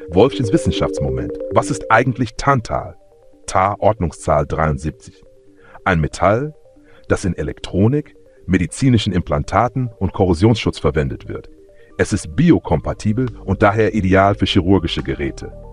Wolffchens Wissenschaftsmoment. Was ist eigentlich Tantal? Ta Ordnungszahl 73. Ein Metall, das in Elektronik, medizinischen Implantaten und Korrosionsschutz verwendet wird. Es ist biokompatibel und daher ideal für chirurgische Geräte.